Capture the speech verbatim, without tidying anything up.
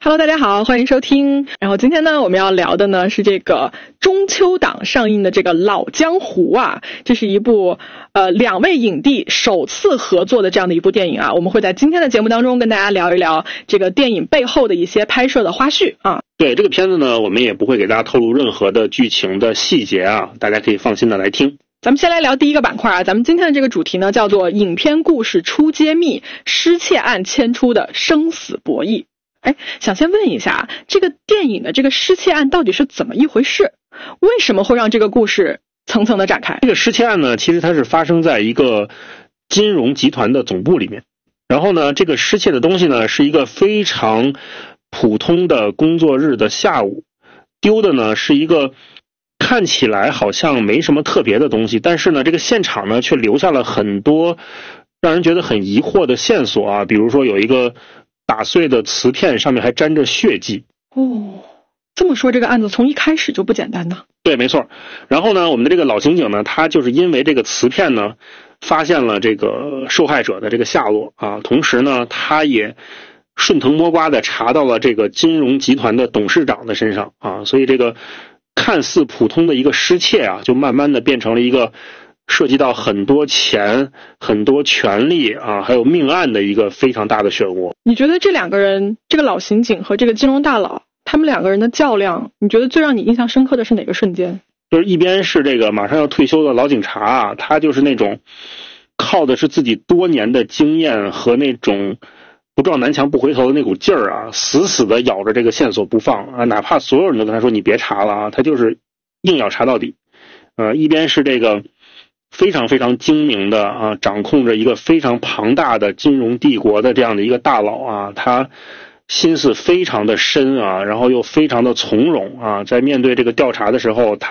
Hello， 大家好，欢迎收听。然后今天呢，我们要聊的呢是这个中秋档上映的这个《老江湖》啊，这是一部呃两位影帝首次合作的这样的一部电影啊。我们会在今天的节目当中跟大家聊一聊这个电影背后的一些拍摄的花絮啊。 对，这个片子呢，我们也不会给大家透露任何的剧情的细节啊，大家可以放心的来听。 咱们先来聊第一个板块啊，咱们今天的这个主题呢叫做影片故事初揭秘，失窃案牵出的生死博弈。哎，想先问一下，这个电影的这个失窃案到底是怎么一回事？为什么会让这个故事层层的展开？ 这个失窃案呢，其实它是发生在一个金融集团的总部里面。然后呢，这个失窃的东西呢，是一个非常普通的工作日的下午，丢的呢是一个看起来好像没什么特别的东西，但是呢，这个现场呢却留下了很多让人觉得很疑惑的线索啊，比如说有一个打碎的瓷片上面还沾着血迹。 哦，这么说这个案子从一开始就不简单呢。 对，没错。然后呢，我们的这个老刑警呢，他就是因为这个瓷片呢，发现了这个受害者的这个下落啊，同时呢，他也顺藤摸瓜的查到了这个金融集团的董事长的身上啊，所以这个看似普通的一个失窃啊，就慢慢的变成了一个涉及到很多钱、很多权利啊，还有命案的一个非常大的漩涡。 你觉得这两个人，这个老刑警和这个金融大佬，他们两个人的较量，你觉得最让你印象深刻的是哪个瞬间？ 就是一边是这个马上要退休的老警察啊，他就是那种靠的是自己多年的经验和那种不撞南墙不回头的那股劲儿啊，死死的咬着这个线索不放啊，哪怕所有人都跟他说你别查了啊，他就是硬要查到底。呃，一边是这个非常非常精明的啊，掌控着一个非常庞大的金融帝国的这样的一个大佬啊，他心思非常的深啊，然后又非常的从容啊，在面对这个调查的时候，他